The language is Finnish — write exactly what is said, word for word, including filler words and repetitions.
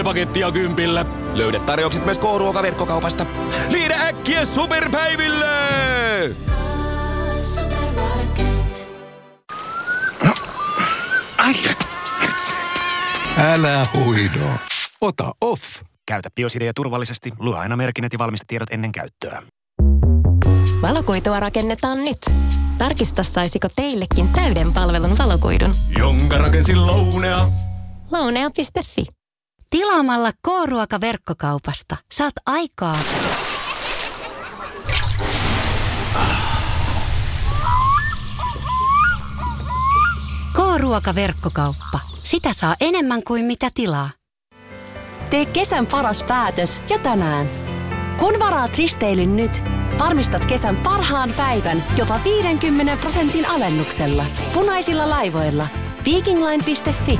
pakettia kympillä. Löydät tarjoukset myös K-ruokaverkkokaupasta. Liidä äkkiä superpäiville! Älä huido. Ota off. Käytä Biosidea turvallisesti. Lue aina merkinnät ja valmistetiedot ennen käyttöä. Valokuitua rakennetaan nyt. Tarkista, saisiko teillekin täyden palvelun valokuidun. Jonka rakensin Lounea. Lounea piste fi. Tilaamalla K-ruokaverkkokaupasta saat aikaa K-ruokaverkkokauppa. Sitä saa enemmän kuin mitä tilaa. Tee kesän paras päätös jo tänään. Kun varaat risteilyn nyt, varmistat kesän parhaan päivän jopa viidenkymmenen prosentin alennuksella. Punaisilla laivoilla. Vikingline piste fi.